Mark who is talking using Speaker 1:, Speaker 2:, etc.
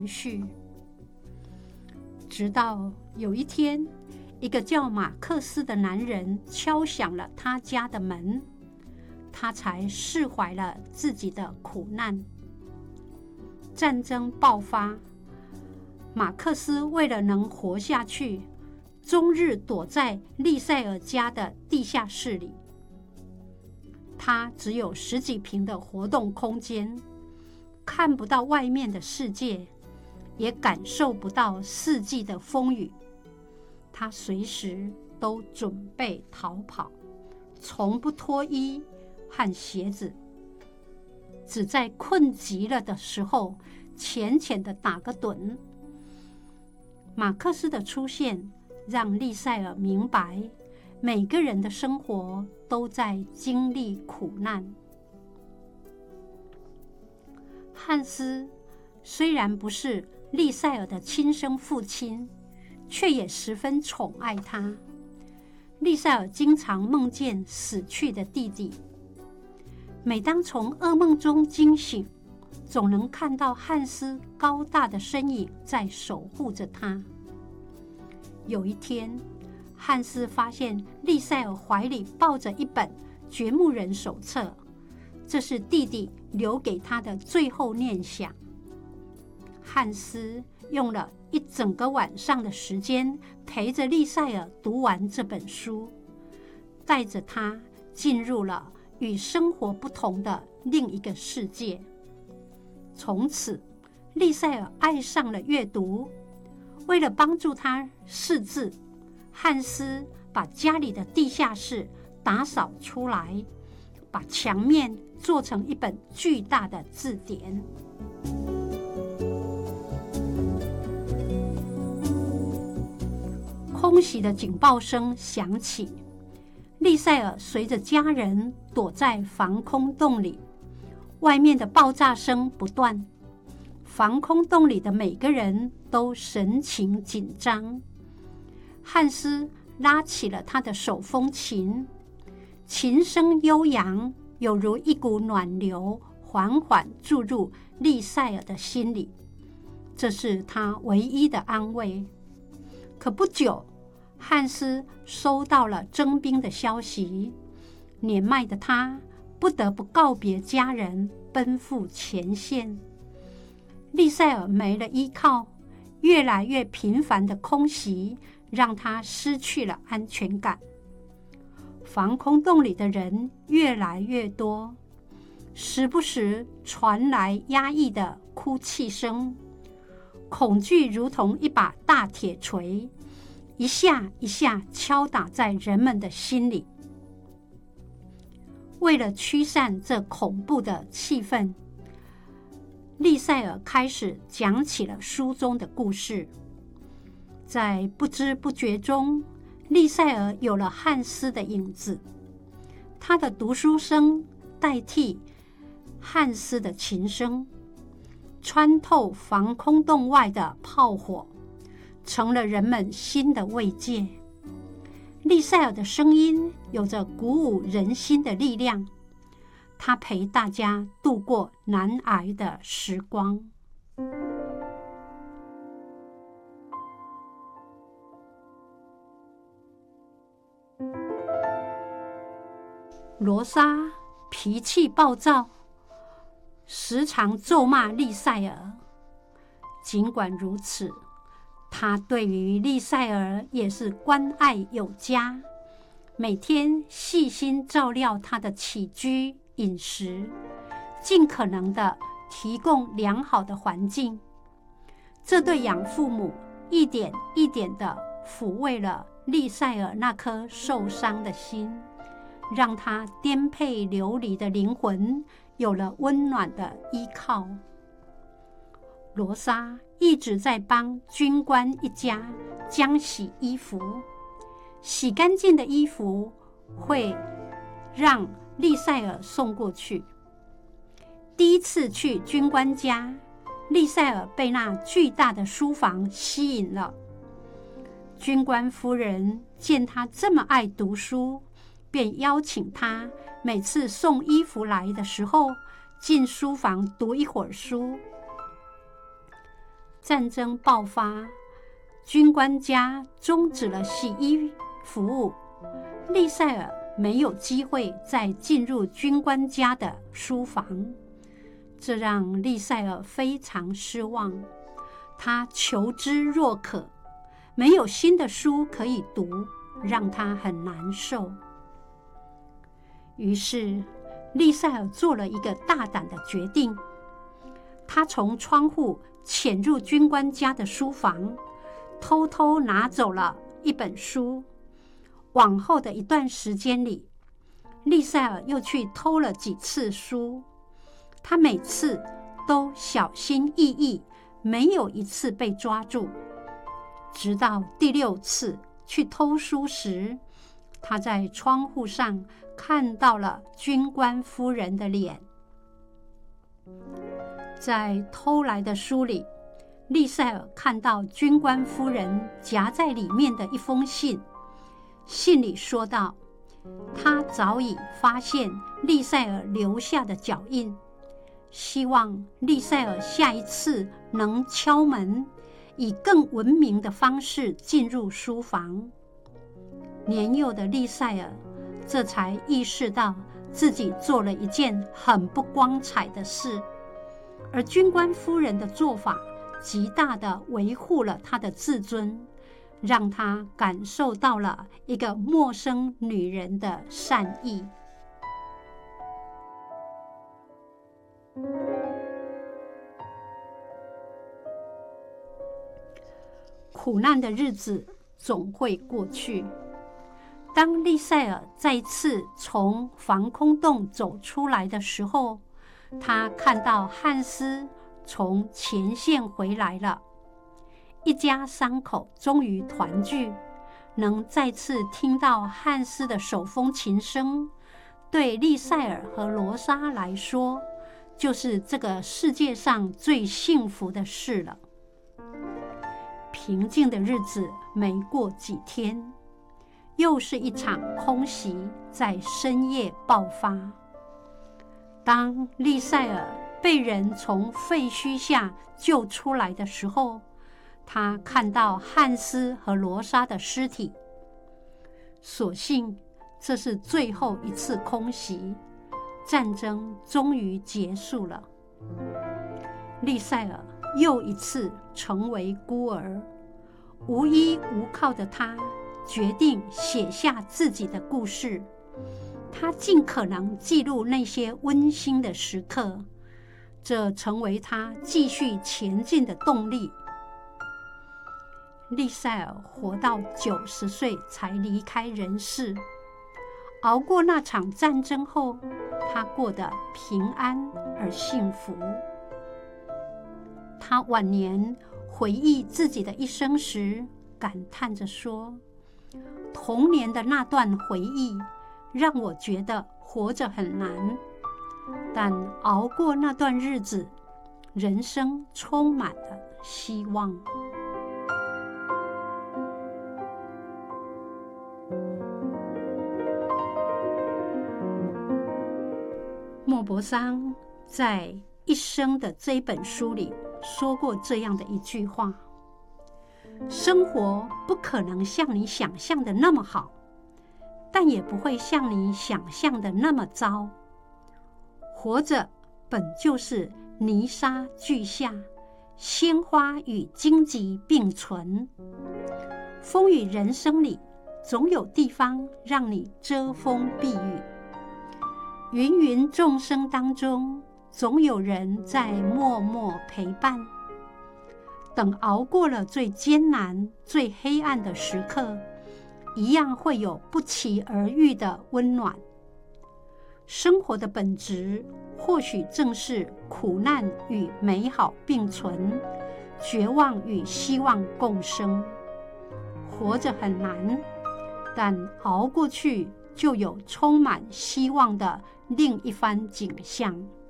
Speaker 1: 绪。直到有一天，一个叫马克思的男人敲响了他家的门，他才释怀了自己的苦难。战争爆发，马克思为了能活下去，终日躲在利塞尔家的地下室里。他只有10几平的活动空间，看不到外面的世界，也感受不到四季的风雨。他随时都准备逃跑，从不脱衣和鞋子，只在困极了的时候浅浅地打个盹。马克思的出现让利塞尔明白，每个人的生活都在经历苦难。汉斯虽然不是利塞尔的亲生父亲，却也十分宠爱他。利塞尔经常梦见死去的弟弟，每当从噩梦中惊醒，总能看到汉斯高大的身影在守护着他。有一天，汉斯发现利塞尔怀里抱着一本掘墓人手册，这是弟弟留给他的最后念想。汉斯用了一整个晚上的时间陪着利塞尔读完这本书，带着他进入了与生活不同的另一个世界。从此，利塞尔爱上了阅读。为了帮助他识字，汉斯把家里的地下室打扫出来，把墙面做成一本巨大的字典。空袭的警报声响起，利塞尔随着家人躲在防空洞里，外面的爆炸声不断，防空洞里的每个人都神情紧张。汉斯拉起了他的手风琴，琴声悠扬，有如一股暖流缓缓注入利塞尔的心里，这是他唯一的安慰。可不久，汉斯收到了征兵的消息，年迈的他不得不告别家人，奔赴前线。利塞尔没了依靠，越来越频繁的空袭让他失去了安全感。防空洞里的人越来越多，时不时传来压抑的哭泣声，恐惧如同一把大铁锤，一下一下敲打在人们的心里。为了驱散这恐怖的气氛，利塞尔开始讲起了书中的故事。在不知不觉中，利塞尔有了汉斯的影子，他的读书声代替汉斯的琴声，穿透防空洞外的炮火，成了人们心的慰藉。利塞尔的声音有着鼓舞人心的力量，他陪大家度过难挨的时光。罗莎脾气暴躁，时常咒骂利塞尔。尽管如此，他对于利塞尔也是关爱有加，每天细心照料他的起居饮食，尽可能的提供良好的环境。这对养父母一点一点的抚慰了利塞尔那颗受伤的心，让他颠沛流离的灵魂有了温暖的依靠。罗莎一直在帮军官一家浆洗衣服，洗干净的衣服会让利塞尔送过去。第一次去军官家，利塞尔被那巨大的书房吸引了。军官夫人见他这么爱读书，便邀请他每次送衣服来的时候进书房读一会儿书。 战争爆发，军官家终止了洗衣服务，利塞尔没有机会再进入军官家的书房，这让利塞尔非常失望。他求知若渴，没有新的书可以读，让他很难受。于是利塞尔做了一个大胆的决定，他从窗户潜入军官家的书房，偷偷拿走了一本书。往后的一段时间里，利塞尔又去偷了几次书，他每次都小心翼翼，没有一次被抓住。直到第6次去偷书时，他在窗户上看到了军官夫人的脸。在偷来的书里，利塞尔看到军官夫人夹在里面的一封信，信里说道，他早已发现利塞尔留下的脚印，希望利塞尔下一次能敲门，以更文明的方式进入书房。年幼的利塞尔这才意识到自己做了一件很不光彩的事，而军官夫人的做法极大地维护了他的自尊，让他感受到了一个陌生女人的善意。苦难的日子总会过去。当利塞尔再次从防空洞走出来的时候，他看到汉斯从前线回来了，一家三口终于团聚，能再次听到汉斯的手风琴声，对利塞尔和罗莎来说，就是这个世界上最幸福的事了。平静的日子没过几天，又是一场空袭在深夜爆发。当利塞尔被人从废墟下救出来的时候，他看到汉斯和罗莎的尸体。所幸这是最后一次空袭，战争终于结束了。利塞尔又一次成为孤儿，无依无靠的他决定写下自己的故事。他尽可能记录那些温馨的时刻，这成为他继续前进的动力。利塞尔活到90岁才离开人世。熬过那场战争后，他过得平安而幸福。他晚年回忆自己的一生时，感叹着说：童年的那段回忆让我觉得活着很难，但熬过那段日子，人生充满了希望。莫泊桑在一生的这一本书里说过这样的一句话：生活不可能像你想象的那么好，但也不会像你想象的那么糟。活着本就是泥沙俱下，鲜花与荆棘并存。风雨人生里，总有地方让你遮风避雨。芸芸众生当中，总有人在默默陪伴。等熬过了最艰难、最黑暗的时刻，一样会有不期而遇的温暖。生活的本质，或许正是苦难与美好并存，绝望与希望共生。活着很难，但熬过去，就有充满希望的另一番景象。